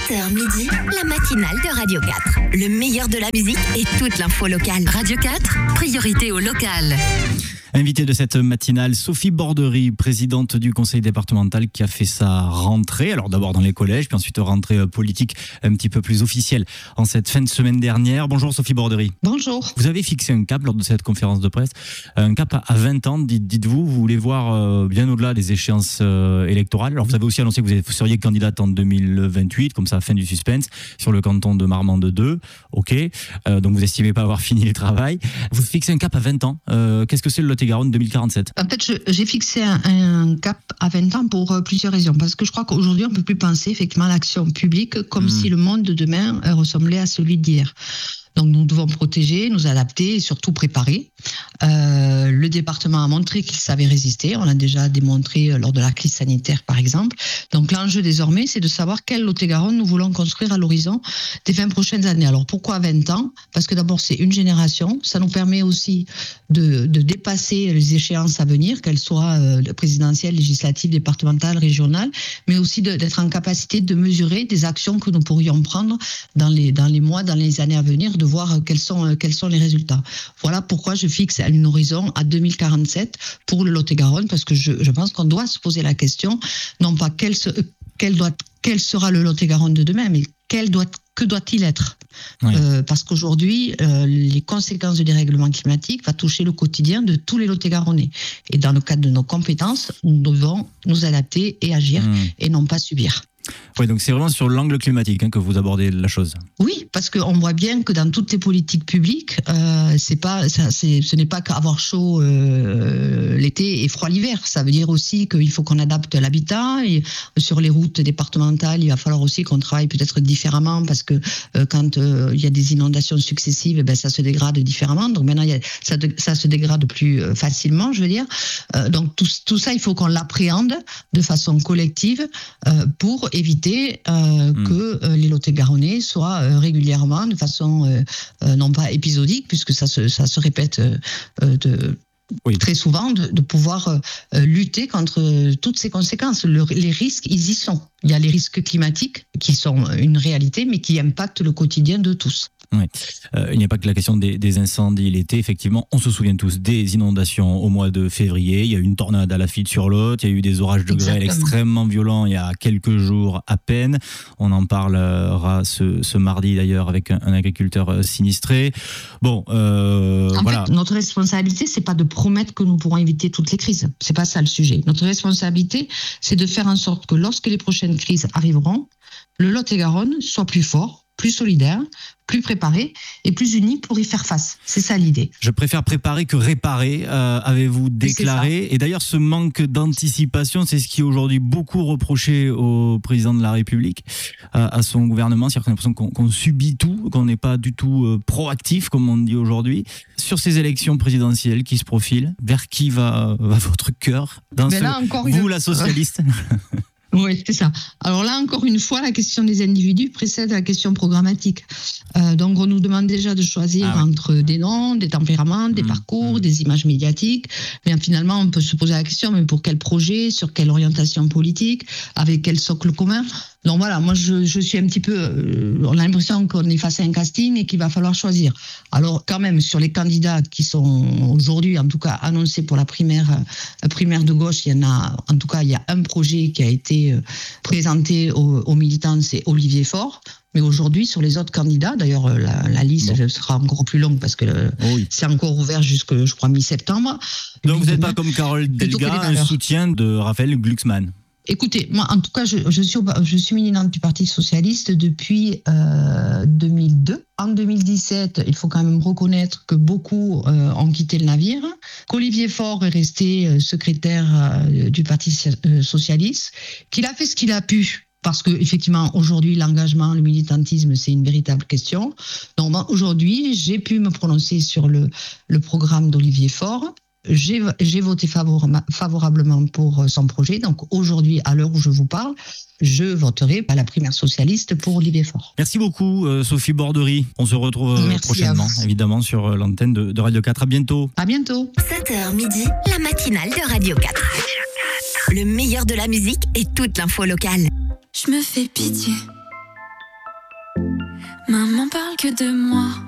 7h midi, la matinale de Radio 4. Le meilleur de la musique et toute l'info locale. Radio 4, priorité au local. Invitée de cette matinale, Sophie Borderie, présidente du conseil départemental qui a fait sa rentrée, alors d'abord dans les collèges, puis ensuite rentrée politique un petit peu plus officielle en cette fin de semaine dernière. Bonjour Sophie Borderie. Bonjour. Vous avez fixé un cap lors de cette conférence de presse, un cap à 20 ans, dites-vous, vous voulez voir bien au-delà des échéances électorales. Alors vous avez aussi annoncé que vous seriez candidate en 2028, comme ça, fin du suspense, sur le canton de Marmande 2, ok, donc vous estimez pas avoir fini le travail. Vous fixez un cap à 20 ans, qu'est-ce que c'est le Lot-et-Garonne 2047? En fait, j'ai fixé un cap à 20 ans pour plusieurs raisons. Parce que je crois qu'aujourd'hui, on ne peut plus penser effectivement à l'action publique comme si le monde de demain ressemblait à celui d'hier. Donc nous devons protéger, nous adapter et surtout préparer. Le département a montré qu'il savait résister. On l'a déjà démontré lors de la crise sanitaire, par exemple. Donc l'enjeu désormais, c'est de savoir quel Lot-et-Garonne nous voulons construire à l'horizon des 20 prochaines années. Alors pourquoi 20 ans? Parce que d'abord, c'est une génération. Ça nous permet aussi de dépasser les échéances à venir, qu'elles soient présidentielles, législatives, départementales, régionales, mais aussi d'être en capacité de mesurer des actions que nous pourrions prendre dans les mois, dans les années à venir, de voir quels sont les résultats. Voilà pourquoi je fixe un horizon à 2047 pour le Lot-et-Garonne, parce que je pense qu'on doit se poser la question, non pas quel sera le Lot-et-Garonne de demain, mais que doit-il être? Oui. Parce qu'aujourd'hui, les conséquences du dérèglement climatique vont toucher le quotidien de tous les Lot-et-Garonnais. Et dans le cadre de nos compétences, nous devons nous adapter et agir et non pas subir. Oui, donc c'est vraiment sur l'angle climatique que vous abordez la chose. Oui, parce qu'on voit bien que dans toutes les politiques publiques, ce n'est pas qu'avoir chaud l'été et froid l'hiver. Ça veut dire aussi qu'il faut qu'on adapte l'habitat. Et sur les routes départementales, il va falloir aussi qu'on travaille peut-être différemment parce que quand il y a des inondations successives, ça se dégrade différemment. Donc maintenant, ça se dégrade plus facilement, je veux dire. Donc tout ça, il faut qu'on l'appréhende de façon collective pour éviter que les Lot-et-Garonnais soient régulièrement, de façon non pas épisodique, puisque ça se répète très souvent, de pouvoir lutter contre toutes ces conséquences. Les risques, ils y sont. Il y a les risques climatiques qui sont une réalité, mais qui impactent le quotidien de tous. Oui. Il n'y a pas que la question des incendies l'été. Effectivement, on se souvient tous des inondations au mois de février. Il y a eu une tornade à la Lafitte sur Lot. Il y a eu des orages de grêle extrêmement violents il y a quelques jours à peine. On en parlera ce mardi d'ailleurs avec un agriculteur sinistré. Bon, voilà. Fait, notre responsabilité, c'est pas de promettre que nous pourrons éviter toutes les crises. C'est pas ça le sujet. Notre responsabilité, c'est de faire en sorte que lorsque les prochaines crises arriveront, le Lot-et-Garonne soit plus fort, plus solidaire, plus préparé et plus uni pour y faire face. C'est ça l'idée. Je préfère préparer que réparer, avez-vous déclaré. Et d'ailleurs, ce manque d'anticipation, c'est ce qui est aujourd'hui beaucoup reproché au président de la République, à son gouvernement. C'est-à-dire qu'on a l'impression qu'on subit tout, qu'on n'est pas du tout proactif, comme on dit aujourd'hui. Sur ces élections présidentielles qui se profilent, vers qui va votre cœur? Vous, la socialiste Oui, c'est ça. Alors là, encore une fois, la question des individus précède la question programmatique. Donc, on nous demande déjà de choisir entre des noms, des tempéraments, des parcours, des images médiatiques. Mais finalement, on peut se poser la question, mais pour quel projet, sur quelle orientation politique, avec quel socle commun? Donc voilà, moi je suis un petit peu... on a l'impression qu'on est face à un casting et qu'il va falloir choisir. Alors quand même, sur les candidats qui sont aujourd'hui, en tout cas, annoncés pour la primaire de gauche, il y a un projet qui a été présenté aux militants, c'est Olivier Faure. Mais aujourd'hui, sur les autres candidats, d'ailleurs, la liste sera encore plus longue parce que c'est encore ouvert jusqu'à, je crois, mi-septembre. Donc vous n'êtes pas comme Carole Delga, un soutien de Raphaël Glucksmann? Écoutez, moi, en tout cas, je suis militante du Parti socialiste depuis 2002. En 2017, il faut quand même reconnaître que beaucoup ont quitté le navire, qu'Olivier Faure est resté secrétaire du Parti socialiste, qu'il a fait ce qu'il a pu. Parce que effectivement, aujourd'hui, l'engagement, le militantisme, c'est une véritable question. Donc, aujourd'hui, j'ai pu me prononcer sur le programme d'Olivier Faure. J'ai voté favorablement pour son projet. Donc aujourd'hui, à l'heure où je vous parle, je voterai à la primaire socialiste pour Olivier Faure. Merci beaucoup Sophie Borderie. On se retrouve prochainement, évidemment, sur l'antenne de Radio 4. À bientôt. À bientôt. 7h midi, la matinale de Radio 4. Le meilleur de la musique et toute l'info locale. Je me fais pitié. parle que de moi.